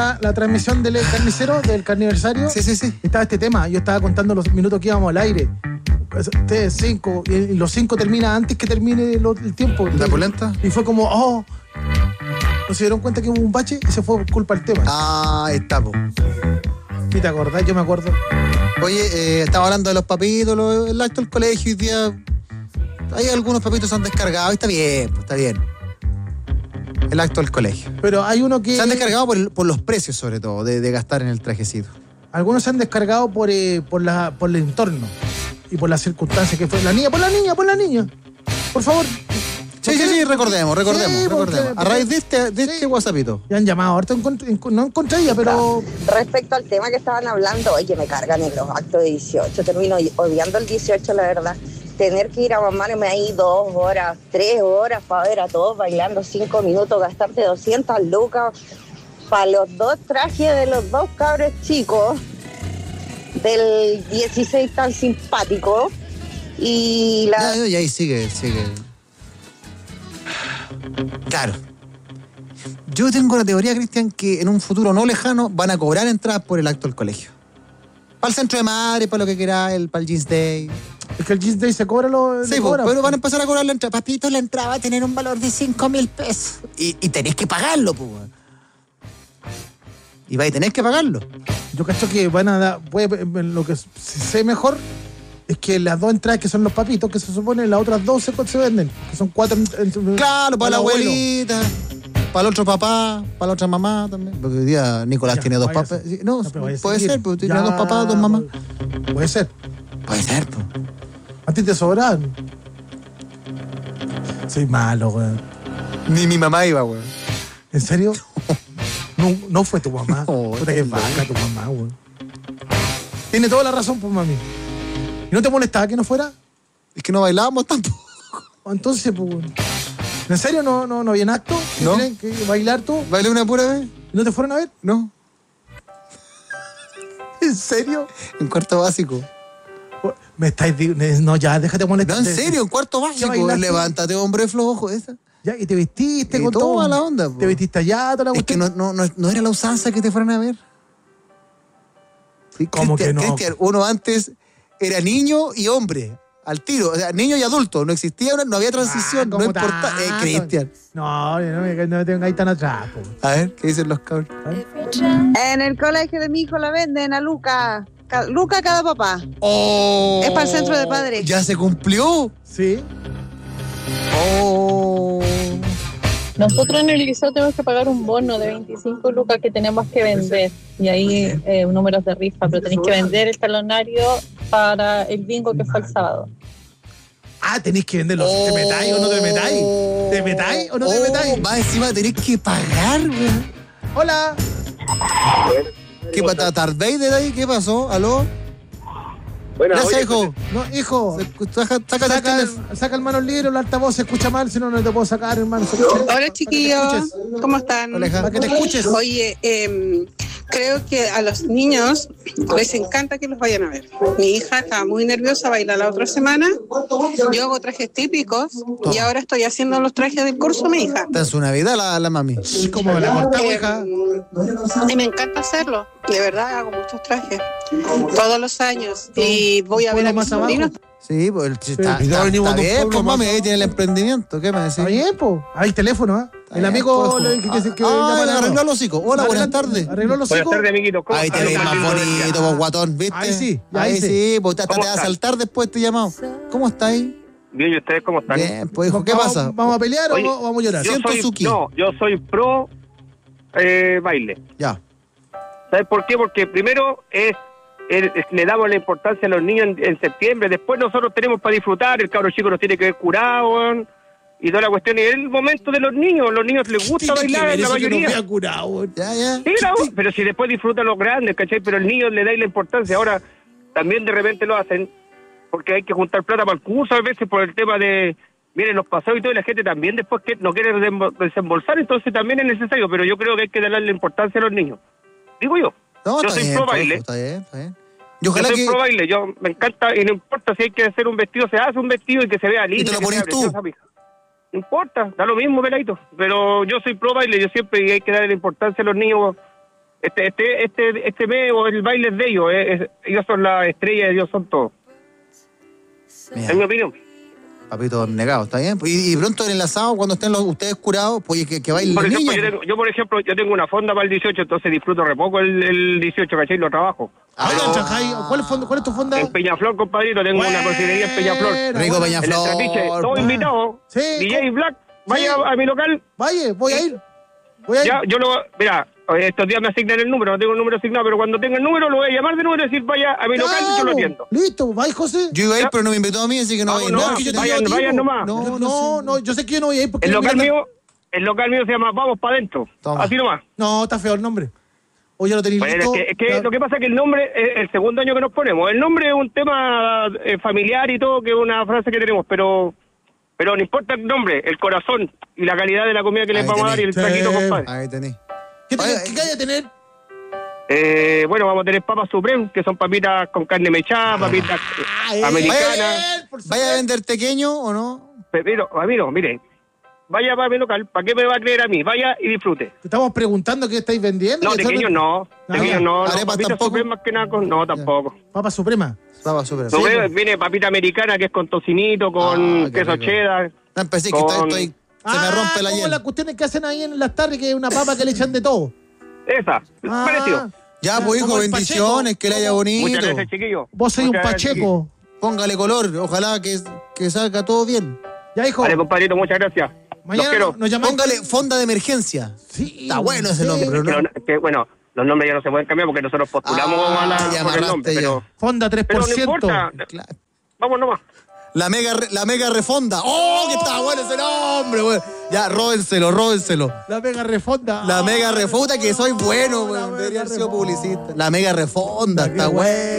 la transmisión del carnicero, del carniversario. Sí. Estaba este tema. Yo estaba contando los minutos que íbamos al aire. Ustedes 5. Y los 5 termina antes que termine el tiempo. ¿La polenta? Y fue como, no se dieron cuenta que hubo un bache y se fue por culpa del tema. Ahí está, po. ¿Y te acordás? Yo me acuerdo. Oye, estamos hablando de los papitos, el acto del colegio hoy día. Hay algunos papitos que se han descargado y está bien, pues, está bien. El acto del colegio. Pero hay uno que... Se han descargado por los precios, sobre todo, de gastar en el trajecito. Algunos se han descargado por el entorno y por las circunstancias que fue. Por la niña. Por favor. Sí, recordemos. A raíz de este WhatsAppito. Ya han llamado, ahorita no encontré ella, pero... Respecto al tema que estaban hablando, oye, me cargan en los actos de 18. Termino odiando el 18, la verdad. Tener que ir a mamarme ahí 2 horas, 3 horas para ver a todos bailando 5 minutos, gastarte 200 lucas para los 2 trajes de los 2 cabros chicos del 16 tan simpático. Y Y ahí sigue. Claro. Yo tengo la teoría, Cristian, que en un futuro no lejano van a cobrar entradas por el acto del colegio. Para el centro de madre, para lo que queráis, para el Jeans Day. Es que el Jeans Day se cobra pero van a empezar a cobrar la entrada. Papito, la entrada va a tener un valor de 5.000 pesos. Y tenés que pagarlo, pues. Y vais a tener que pagarlo. Yo cacho que van a dar... lo que sé mejor es que las 2 entradas que son los papitos, que se supone las otras 2 se venden. Que son 4... Claro, para la abuelita, para el otro papá, para la otra mamá también. Porque hoy día Nicolás tiene 2 papás. No, puede ser, porque tiene 2 papás, 2 mamás. Puede ser, pues. A ti te sobran. Soy malo, weón. Ni mi mamá iba, weón. ¿En serio? No fue tu mamá. No, puta que vaca tu mamá, weón. Tiene toda la razón, pues, mami. ¿Y no te molestaba que no fuera? Es que no bailábamos tampoco. Entonces, pues, weón. ¿En serio no había acto? ¿No? ¿Tienen que bailar tú? ¿Bailé una pura vez? ¿No te fueron a ver? No. ¿En serio? En cuarto básico. Me estáis... No, ya, déjate molestar. No, en serio, en cuarto básico. Levántate, hombre flojo, esa. Ya, y te vestiste y con toda la onda, po. Te vestiste allá, toda la cuestión. Es que no era la usanza que te fueran a ver. Sí, ¿Cómo que no? Cristian, uno antes era niño y hombre, al tiro. O sea, niño y adulto. No existía, no había transición. No importa. Cristian. No te vengáis tan atrás, po. A ver, ¿qué dicen los cabros? en el colegio de mi hijo la venden a Luca. Luca cada papá. Oh, es para el centro de padres. Ya se cumplió. Sí. Oh. Nosotros en el liceo tenemos que pagar un bono de 25 lucas que tenemos que vender. Y ahí números de rifa, pero tenéis que vender el talonario para el bingo que fue el sábado. Tenéis que venderlo. ¿Te metáis o no te metáis? ¿Te metáis o no te metáis? Más encima tenés que pagar, güey. Hola. ¿Qué pata tardéis de ahí? ¿Qué pasó? ¿Aló? Bueno, gracias, hijo. No, hijo. Saca el manos libres, el altavoz se escucha mal, si no te puedo sacar, hermano. Hola, chiquillos. ¿Cómo están? Hola, para que te escuches. Oye, creo que a los niños les encanta que los vayan a ver. Mi hija estaba muy nerviosa, baila la otra semana. Yo hago trajes típicos y ahora estoy haciendo los trajes del curso de mi hija. Está en su Navidad la mami. ¿Cómo la cortamos, hija? Y me encanta hacerlo. De verdad, hago muchos trajes. Todos los años. Y voy a ver a mis sobrinos. Sí, pues está bien, pues mami, ahí tiene el emprendimiento. ¿Qué me decís? Está bien, pues. Hay el teléfono, ¿eh? El amigo que arregló los hocico. Hola, buenas tardes. Arregló los hocico. Buenas tardes, amiguito. Ahí te ves más bonito, vos guatón, ¿viste? Ahí sí. Pues te vas a saltar después de este llamado. ¿Cómo estáis? Bien, ¿y ustedes cómo están? Bien, pues hijo, ¿qué pasa? ¿Vamos a pelear o vamos a llorar? Yo soy pro baile. Ya. ¿Sabes por qué? Porque primero le damos la importancia a los niños en septiembre, después nosotros tenemos para disfrutar, el cabro chico nos tiene que ver curado, y toda la cuestión, y es el momento de los niños les gusta bailar, la mayoría. Ya. Sí, pero si después disfrutan los grandes, ¿cachai? Pero el niño le dais la importancia, ahora también de repente lo hacen, porque hay que juntar plata para el curso, a veces por el tema de, miren, los pasados y todo, y la gente también después que no quiere desembolsar, entonces también es necesario, pero yo creo que hay que darle la importancia a los niños. Digo yo. No, yo soy pro baile. Está bien. Yo soy pro baile, yo me encanta, y no importa si hay que hacer un vestido, se hace un vestido y que se vea lindo. ¿Y te lo pones tú? No importa, da lo mismo, peladito. Pero yo soy pro baile, yo siempre, y hay que darle la importancia a los niños Este mes o el baile es de ellos. Ellos son las estrellas, ellos son todos. Mira, Es mi opinión. papito negado, ¿está bien? Y pronto en el asado, cuando estén ustedes curados, pues que bailen Por los ejemplo, niños. yo, por ejemplo, tengo una fonda para el 18, entonces disfruto re poco el 18, ¿cachai? Lo trabajo. Oigan, Ah, Chajay, ¿cuál es tu fonda? En Peñaflor, compadrito, tengo una cocinería en Peñaflor. Rico buena. En el Peñaflor. trapiche, todos invitados. Sí, DJ Black, vaya a mi local. Vaya, voy a ir. Ya, mira, estos días me asignan el número, no tengo el número asignado, pero cuando tenga el número lo voy a llamar de nuevo y decir, vaya a mi local y yo lo atiendo. Listo, vaya, José. Yo iba a ir, pero no me invitó a mí, así que no voy a ir. no, No, es que yo te vayan, digo a ti, vayan po. nomás. No, yo sé que yo no voy a ir porque... El no local me- mío se llama Vamos para adentro. Toma. Así nomás. No, está feo el nombre. O ya lo tenéis Bueno, listo. es que Ya- lo que pasa es que el nombre es el segundo año que nos ponemos. El nombre es un tema familiar y todo, que es una frase que tenemos, pero no importa el nombre, el corazón y la calidad de la comida que les Ahí vamos a dar y el tenés. traguito, compadre. Ahí tenés. ¿Qué Oye, hay a tener? Bueno, vamos a tener papas Supreme, que son papitas con carne mechada, papitas americanas. ¿Vaya a vender pequeño o no? Amigo, mire, vaya para mi local, ¿para qué me va a creer a mí? Vaya y disfrute. Te estamos preguntando qué estáis vendiendo. No, ¿Qué pequeños saben? no, Ah, pequeños ya. no, Arepas papitas tampoco. Supreme más que nada, no, tampoco. Papa Suprema. Estaba súper. No, pues. viene papita americana que es con tocinito, con qué queso rico. cheddar. No empecé que se me rompe la como hiel. las cuestiones que hacen ahí en las tardes, que es una papa que le echan de todo. Esa, Ah, parecido. Ya, pues hijo, como el bendiciones, Pacheco. que le haya bonito. Muchas gracias, chiquillos. Vos sois un Muchas gracias, Pacheco. Póngale color, ojalá que salga todo bien. Ya, hijo. Vale, compadrito, muchas gracias. Los Mañana quiero. nos llamáis. Póngale fonda de emergencia. Sí, Está bueno ese sí. nombre, pero no. Bueno, los nombres ya no se pueden cambiar porque nosotros postulamos Ah, a ya por el amarraste nombre, ya. pero Fonda 3%. no importa. Claro. Vamos nomás. La mega refonda. ¡Oh, que está bueno ese nombre, güey! Ya, róbenselo. La mega refonda. La mega refonda, que soy bueno, güey. La mega Debería haber sido refonda. publicista. La mega refonda, Qué está bueno.